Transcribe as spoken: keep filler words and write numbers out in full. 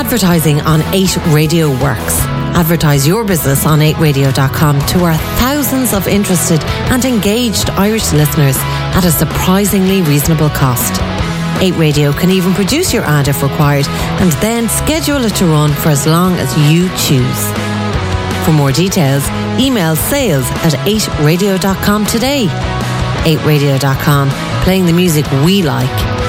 Advertising on eight Radio works. Advertise your business on eight radio dot com to our thousands of interested and engaged Irish listeners at a surprisingly reasonable cost. eight Radio can even produce your ad if required and then schedule it to run for as long as you choose. For more details, email sales at eight radio dot com today. eight radio dot com, playing the music we like